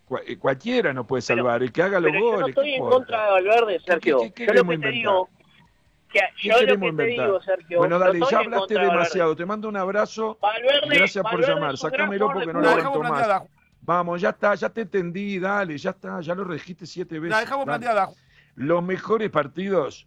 cualquiera nos puede Pero, salvar, el que haga los pero yo no goles, ¿qué estoy en contra importa? de Valverde, Sergio. ¿Qué Yo lo queremos que te inventar? digo, que ¿Qué yo lo queremos que te inventar? digo, Sergio, Bueno, no dale, ya estoy en hablaste contra de Valverde. demasiado, te mando un abrazo y Valverde, gracias por Valverde llamar. es un gran Sácamelo jugador de porque no lo La fútbol. dejamos aguanto más. planteada. Vamos, ya está, ya te entendí, dale, ya está, ya lo registe 7 La veces. dejamos Dale. planteada. Los mejores partidos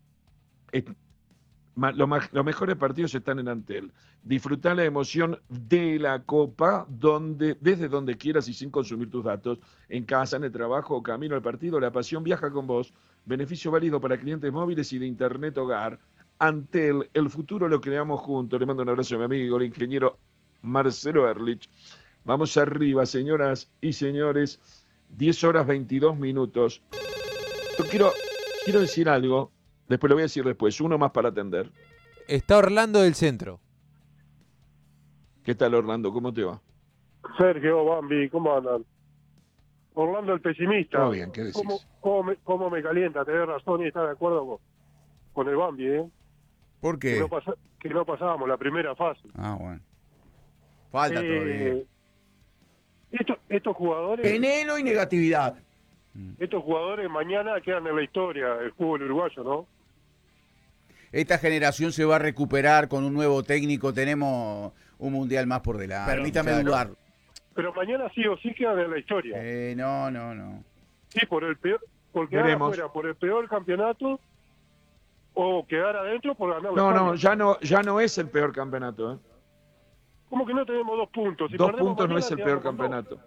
los mejores partidos están en Antel. Disfrutá la emoción de la Copa desde donde quieras y sin consumir tus datos, en casa, en el trabajo o camino al partido. La pasión viaja con vos. Beneficio válido para clientes móviles y de Internet Hogar. Antel, el futuro lo creamos juntos. Le mando un abrazo a mi amigo, el ingeniero Marcelo Erlich. Vamos arriba, señoras y señores. 10 horas 22 minutos. Yo quiero decir algo. Después lo voy a decir después. Uno más para atender. Está Orlando del Centro. ¿Qué tal, Orlando? ¿Cómo te va? Sergio, Bambi, ¿cómo andan? Orlando el pesimista. Todo bien, ¿qué decís? ¿Cómo me calienta? Tenés razón y está de acuerdo con el Bambi, ¿eh? ¿Por qué? Que no pasábamos la primera fase. Ah, bueno. Falta todavía. Estos jugadores... Veneno y negatividad. Estos jugadores mañana quedan en la historia del fútbol uruguayo, ¿no? Esta generación se va a recuperar con un nuevo técnico. Tenemos un mundial más por delante. Permítame muchachos. dudar. Pero mañana sí o sí quedan en la historia. No. Sí, por el peor, por quedar Veremos. afuera, por el peor campeonato, o quedar adentro por ganar la No, España. ya no es el peor campeonato. ¿eh? ¿Cómo que no tenemos 2 puntos? Si 2 perdemos puntos no mañana, es el quedamos peor con 2. campeonato.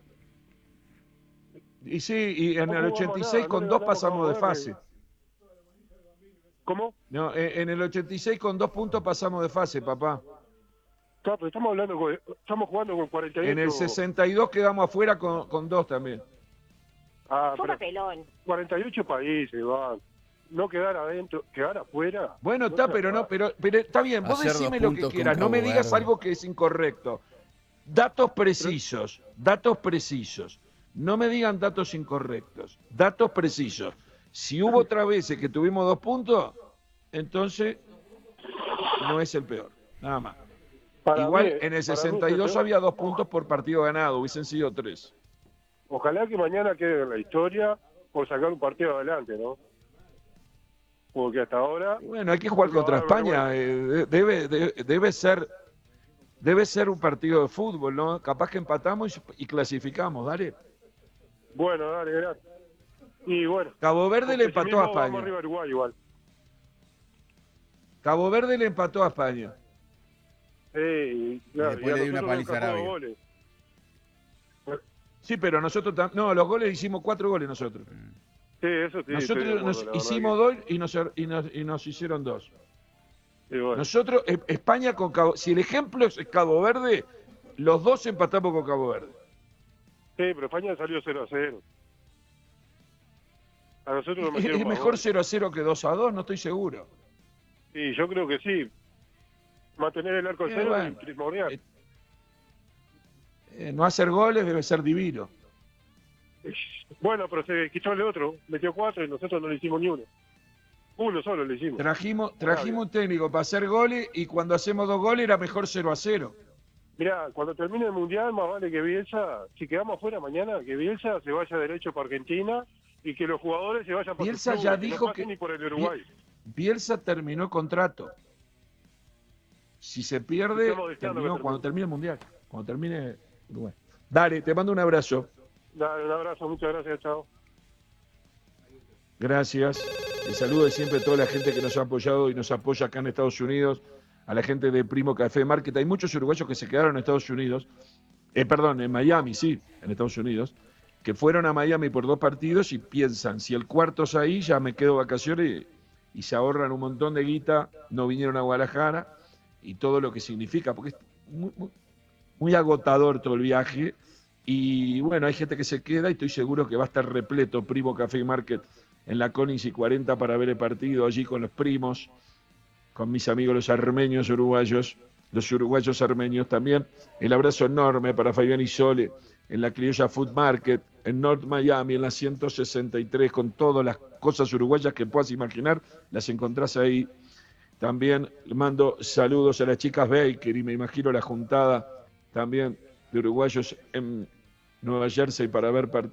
Y sí, y en No el jugamos 86 nada, no con le 2 ganamos a pasamos de Cabo Verde. fase. ¿Cómo? No, en el 86 con 2 puntos pasamos de fase, papá. Claro, pero estamos jugando con 48. En el 62 quedamos afuera con 2 también. Ah, Fue pero papelón. 48 países, van. No quedar adentro, quedar afuera. Bueno, No está, sea pero no, fácil. pero está bien, vos Hacer 2 decime lo que puntos con quieras, no me Cabo digas Verde. algo que es incorrecto. Datos precisos. No me digan datos incorrectos. Datos precisos. Si hubo otras veces que tuvimos 2 puntos, entonces no es el peor. Nada más. Igual en el 62 había 2 puntos por partido ganado, hubiesen sido 3. Ojalá que mañana quede en la historia por sacar un partido adelante, ¿no? Porque hasta ahora... Bueno, hay que jugar contra España. Debe ser un partido de fútbol, ¿no? Capaz que empatamos y clasificamos, dale. Bueno, dale, gracias. Y bueno... Cabo Verde le empató a Vamos España. arriba a Uruguay igual. Cabo Verde le empató a España. Sí, claro, después y le dio una nosotros paliza a nos Arabia. goles. Sí, pero nosotros no, los goles hicimos 4 goles nosotros. Sí, eso sí. estoy de Nosotros acuerdo, nos la verdad hicimos 2 y nos hicieron 2. que- y bueno. Nosotros, España con Cabo, si el ejemplo es Cabo Verde, los 2 empatamos con Cabo Verde. Sí, pero España salió 0-0. A nosotros nos metieron Es más mejor goles. 0-0 que 2-2, no estoy seguro. Sí, yo creo que sí. Mantener el arco cero bueno, es primordial. No hacer goles debe ser divino. Bueno, pero se quitó el otro, metió 4 y nosotros no le hicimos ni uno. Uno solo le hicimos. Trajimos un técnico para hacer goles y cuando hacemos 2 goles era mejor 0-0. Mirá, cuando termine el Mundial, más vale que Bielsa, si quedamos afuera mañana, que Bielsa se vaya derecho para Argentina y que los jugadores se vayan para Bielsa sus ya clubes, dijo no pasen que ni por el Uruguay. Bielsa terminó contrato. Si se pierde, Estamos deseando que cuando termine. termine el Mundial, cuando termine Uruguay. Dale, te mando un abrazo. Dale, un abrazo, muchas gracias, chao. Gracias. El saludo de siempre a toda la gente que nos ha apoyado y nos apoya acá en Estados Unidos, a la gente de Primo Café Market. Hay muchos uruguayos que se quedaron en Estados Unidos, en Miami, sí, en Estados Unidos, que fueron a Miami por 2 partidos y piensan, si el cuarto es ahí, ya me quedo vacaciones y se ahorran un montón de guita, no vinieron a Guadalajara y todo lo que significa, porque es muy agotador todo el viaje. Y bueno, hay gente que se queda y estoy seguro que va a estar repleto Primo Café Market en la Collins y 40 para ver el partido allí con los primos, con mis amigos los armenios uruguayos, los uruguayos armenios también. El abrazo enorme para Fabián y Sole en la Criolla Food Market, en North Miami, en la 163, con todas las cosas uruguayas que puedas imaginar, las encontrás ahí. También le mando saludos a las chicas Baker y me imagino la juntada también de uruguayos en Nueva Jersey para ver partidos.